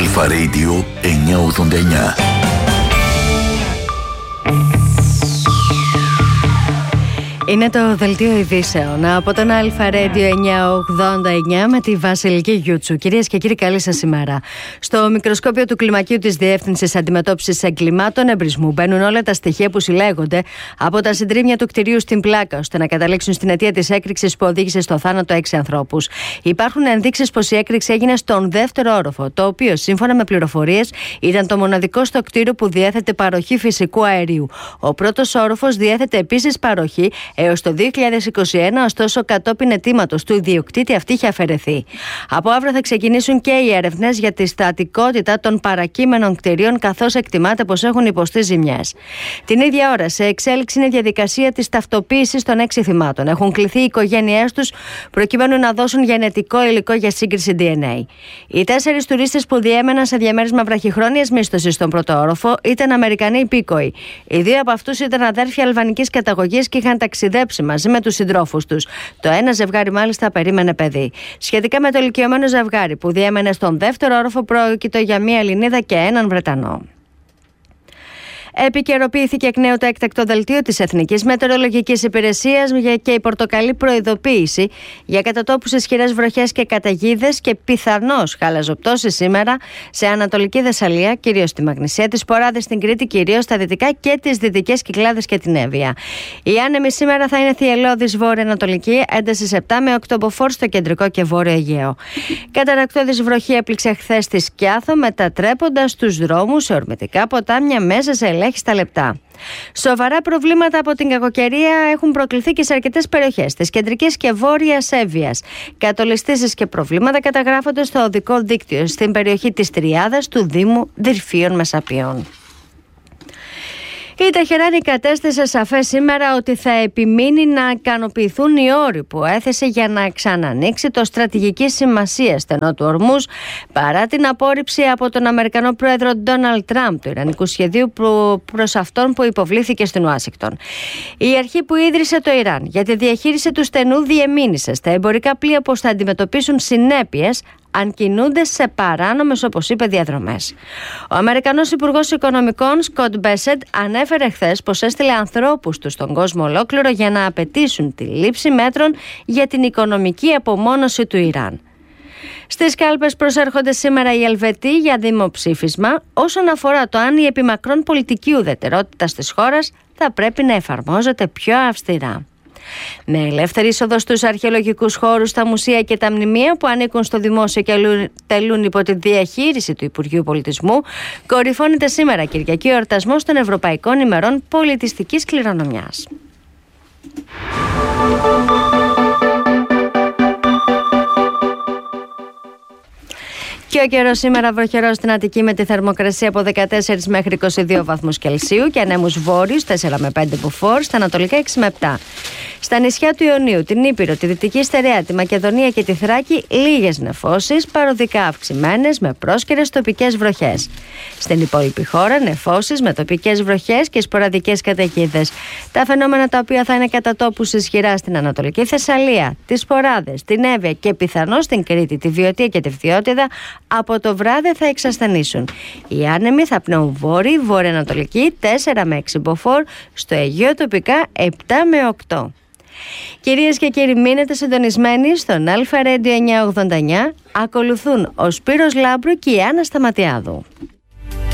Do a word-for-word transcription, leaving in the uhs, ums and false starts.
Αλφα Radio εννιακόσια ογδόντα εννιά. Είναι το δελτίο ειδήσεων από τον Αλφα Radio εννιακόσια ογδόντα εννιά με τη Βασιλική Γιούτσου. Κυρίες και κύριοι, καλή σας ημέρα. Στο μικροσκόπιο του κλιμακίου της Διεύθυνσης Αντιμετώπισης Εγκλημάτων Εμπρισμού μπαίνουν όλα τα στοιχεία που συλλέγονται από τα συντρίμμια του κτηρίου στην Πλάκα, ώστε να καταλήξουν στην αιτία της έκρηξης που οδήγησε στο θάνατο έξι ανθρώπους. Υπάρχουν ενδείξεις πως η έκρηξη έγινε στον δεύτερο όροφο, το οποίο, σύμφωνα με πληροφορίες, ήταν το μοναδικό στο κτίριο που διέθετε παροχή φυσικού αερίου. Ο πρώτος όροφος διέθετε επίσης παροχή έως το δύο χιλιάδες είκοσι ένα, ωστόσο κατόπιν αιτήματος του ιδιοκτήτη αυτή είχε αφαιρεθεί. Από αύριο θα ξεκινήσουν και οι έρευνες για τη στατικότητα των παρακείμενων κτηρίων, καθώς εκτιμάται πως έχουν υποστεί ζημιές. Την ίδια ώρα, σε εξέλιξη είναι η διαδικασία της ταυτοποίησης των έξι θυμάτων. Έχουν κληθεί οι οικογένειές τους προκειμένου να δώσουν γενετικό υλικό για σύγκριση ντι εν έι. Οι τέσσερις τουρίστες που διέμεναν σε διαμέρισμα βραχυχρόνιας μίσθωσης στον πρώτο όροφο ήταν Αμερικανοί υπήκοοι. Οι δύο από αυτούς ήταν αδέρφια αλβανικής καταγωγής και είχαν ταξιδέψει μαζί με τους συντρόφους τους. Το ένα ζευγάρι μάλιστα περίμενε παιδί. Σχετικά με το ηλικιωμένο ζευγάρι που διέμενε στον δεύτερο όροφο, πρόκειται για μία Ελληνίδα και έναν Βρετανό. Επικαιροποιήθηκε εκ νέου το έκτακτο δελτίο της Εθνικής Μετεωρολογικής Υπηρεσίας και η πορτοκαλί προειδοποίηση για κατατόπους ισχυρές βροχές και καταιγίδες και πιθανώς χαλαζοπτώσεις σήμερα σε Ανατολική Θεσσαλία, κυρίως στη Μαγνησία, τις Ποράδες, στην Κρήτη, κυρίως στα δυτικά και τις δυτικές Κυκλάδες και την Εύβοια. Η άνεμη σήμερα θα είναι θυελλώδης βόρειο-ανατολική, έντασης επτά με οκτώ μποφόρ στο κεντρικό και βόρειο Αιγαίο. Καταρακτώδης βροχή έπληξε χθες στη Σκιάθο, μετατρέποντας τους δρόμους σε ορμητικά ποτάμια μέσα σε ελάχιστα λεπτά. Σοβαρά προβλήματα από την κακοκαιρία έχουν προκληθεί και σε αρκετές περιοχές της κεντρικής και βόρειας Εύβοιας. Κατολιστήσεις και προβλήματα καταγράφονται στο οδικό δίκτυο στην περιοχή της Τριάδας του Δήμου Δυρφίων Μεσαπίων. Η Τεχεράνη κατέστησε σαφές σήμερα ότι θα επιμείνει να ικανοποιηθούν οι όροι που έθεσε για να ξανανοίξει το στρατηγική σημασία στενό του Ορμούζ, παρά την απόρριψη από τον Αμερικανό πρόεδρο Ντόναλντ Τραμπ του Ιρανικού σχεδίου προς αυτόν που υποβλήθηκε στην Ουάσιγκτον. Η αρχή που ίδρυσε το Ιράν για τη διαχείριση του στενού διεμήνυσε στα εμπορικά πλοία πως θα αντιμετωπίσουν συνέπειες αν κινούνται σε παράνομες, όπως είπε, διαδρομές. Ο Αμερικανός Υπουργός Οικονομικών Σκοτ Μπέσεντ ανέφερε χθες πως έστειλε ανθρώπους του στον κόσμο ολόκληρο για να απαιτήσουν τη λήψη μέτρων για την οικονομική απομόνωση του Ιράν. Στις κάλπες προσέρχονται σήμερα οι Ελβετοί για δημοψήφισμα όσον αφορά το αν η επιμακρών πολιτική ουδετερότητα της χώρας θα πρέπει να εφαρμόζεται πιο αυστηρά. Με ελεύθερη είσοδο στους αρχαιολογικούς χώρους, τα μουσεία και τα μνημεία που ανήκουν στο δημόσιο και τελούν υπό τη διαχείριση του Υπουργείου Πολιτισμού, κορυφώνεται σήμερα Κυριακή ο εορτασμός των Ευρωπαϊκών ημερών πολιτιστικής κληρονομιάς. Και ο καιρός σήμερα βροχερός στην Αττική με τη θερμοκρασία από δεκατέσσερα μέχρι είκοσι δύο βαθμούς Κελσίου και ανέμους βόρειους τέσσερα με πέντε μποφόρ, στα ανατολικά έξι με επτά. Στα νησιά του Ιωνίου, την Ήπειρο, τη Δυτική Στερεά, τη Μακεδονία και τη Θράκη, λίγες νεφώσεις, παροδικά αυξημένες με πρόσκαιρες τοπικές βροχές. Στην υπόλοιπη χώρα, νεφώσεις με τοπικές βροχές και σποραδικές καταιγίδες. Τα φαινόμενα τα οποία θα είναι κατά τόπους ισχυρά στην Ανατολική Θεσσαλία, τις Ποράδες, την Εύβοια και πιθανώς στην Κρήτη, τη Βιωτία και τη Φθιώτιδα, από το βράδυ θα εξασθενήσουν. Οι άνεμοι θα πνέουν βόρειοι, βορειοανατολική τέσσερα με έξι μποφόρ, στο Αιγαίο τοπικά επτά με οκτώ. Κυρίες και κύριοι, μείνετε συντονισμένοι στον Αλφα Radio εννιακόσια ογδόντα εννιά. Ακολουθούν ο Σπύρος Λάμπρου και η Άννα Σταματιάδου.